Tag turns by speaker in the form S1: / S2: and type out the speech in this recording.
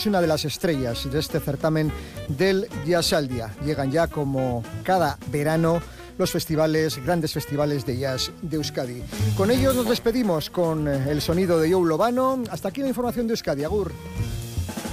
S1: es una de las estrellas de este certamen del Jazzaldia. Llegan ya, como cada verano, los grandes festivales de jazz de Euskadi. Con ellos nos despedimos con el sonido de Joe Lovano. Hasta aquí la información de Euskadi. Agur.